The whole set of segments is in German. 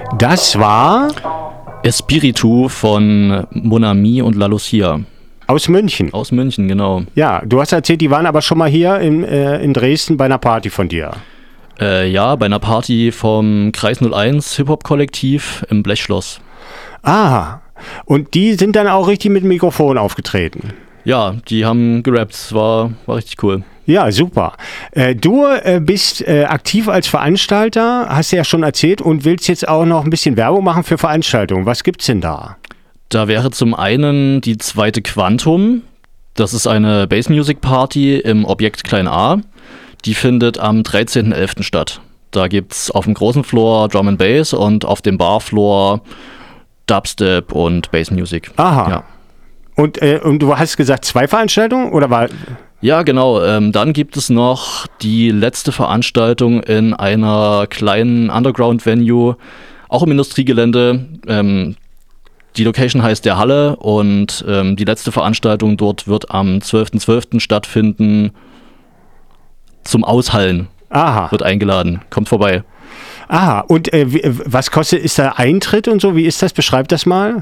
Das war Espiritu von Mon Ami und La Lucia. aus München. Aus München, genau. Ja, du hast erzählt, die waren aber schon mal hier in Dresden bei einer Party von dir. Ja, bei einer Party vom Kreis 01 Hip-Hop-Kollektiv im Blechschloss. Ah, und die sind dann auch richtig mit dem Mikrofon aufgetreten. Ja, die haben gerappt, war richtig cool. Ja, super. Du bist aktiv als Veranstalter, hast du ja schon erzählt, und willst jetzt auch noch ein bisschen Werbung machen für Veranstaltungen. Was gibt's denn da? Da wäre zum einen die zweite Quantum. Das ist eine Bass Music Party im Objekt Klein A. Die findet am 13.11. statt. Da gibt's auf dem großen Floor Drum and Bass und auf dem Barfloor Dubstep und Bass Music. Aha. Ja. Und du hast gesagt 2 Veranstaltungen oder war? Ja, genau. Dann gibt es noch die letzte Veranstaltung in einer kleinen Underground-Venue, auch im Industriegelände. Die Location heißt der Halle und die letzte Veranstaltung dort wird am 12.12. stattfinden. Zum Aushallen. Aha. Wird eingeladen. Kommt vorbei. Aha. Und was kostet, ist da Eintritt und so? Wie ist das? Beschreib das mal.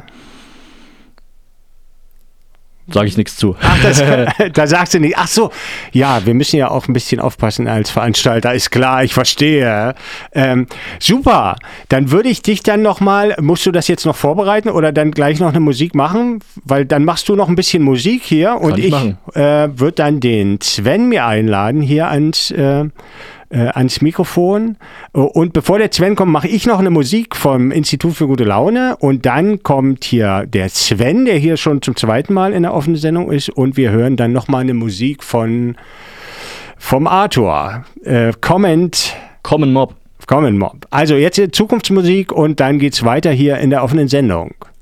Sage ich nichts zu. Ach, da sagst du nicht. Ach so, ja, wir müssen ja auch ein bisschen aufpassen als Veranstalter, ist klar, ich verstehe. Super, dann würde ich dich dann nochmal, musst du das jetzt noch vorbereiten oder dann gleich noch eine Musik machen? Weil dann machst du noch ein bisschen Musik hier und ich würde dann den Sven mir einladen hier ans Mikrofon. Und bevor der Sven kommt, mache ich noch eine Musik vom Institut für gute Laune. Und dann kommt hier der Sven, der hier schon zum zweiten Mal in der offenen Sendung ist. Und wir hören dann nochmal eine Musik vom Arthur. Common Mob. Also jetzt Zukunftsmusik und dann geht's weiter hier in der offenen Sendung.